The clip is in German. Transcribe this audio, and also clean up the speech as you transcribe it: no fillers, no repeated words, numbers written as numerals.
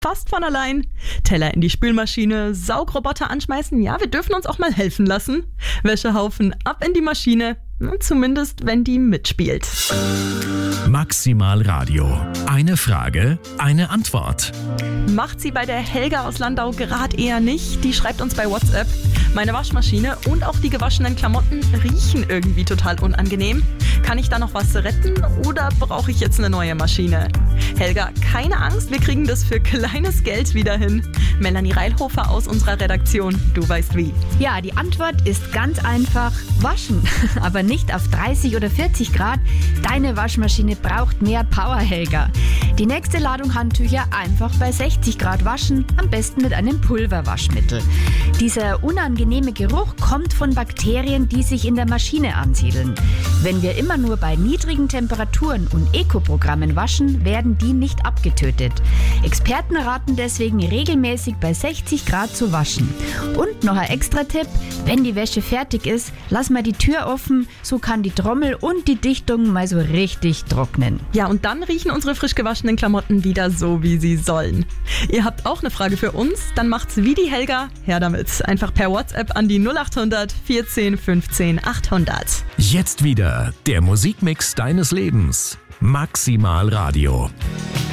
fast von allein. Teller in die Spülmaschine, Saugroboter anschmeißen, ja, wir dürfen uns auch mal helfen lassen. Wäschehaufen ab in die Maschine, zumindest wenn die mitspielt. Maximal Radio. Eine Frage, eine Antwort. Macht sie bei der Helga aus Landau gerade eher nicht. Die schreibt uns bei WhatsApp: Meine Waschmaschine und auch die gewaschenen Klamotten riechen irgendwie total unangenehm. Kann ich da noch was retten oder brauche ich jetzt eine neue Maschine? Helga, keine Angst, wir kriegen das für kleines Geld wieder hin. Melanie Reilhofer aus unserer Redaktion, du weißt wie. Ja, die Antwort ist ganz einfach: waschen. Aber nicht auf 30 oder 40 Grad. Deine Waschmaschine braucht mehr Power, Helga. Die nächste Ladung Handtücher einfach bei 60 Grad waschen, am besten mit einem Pulverwaschmittel. Dieser unangenehme Geruch kommt von Bakterien, die sich in der Maschine ansiedeln. Wenn wir immer nur bei niedrigen Temperaturen und Eco-Programmen waschen, werden die nicht abgetötet. Experten raten deswegen regelmäßig bei 60 Grad zu waschen. Und noch ein extra Tipp: Wenn die Wäsche fertig ist, lass mal die Tür offen, so kann die Trommel und die Dichtung mal so richtig trocknen. Ja, und dann riechen unsere frisch gewaschenen Klamotten wieder so, wie sie sollen. Ihr habt auch eine Frage für uns? Dann macht's wie die Helga, her damit. Einfach per WhatsApp an die 0800 14 15 800. Jetzt wieder der Musikmix deines Lebens. Maximal Radio.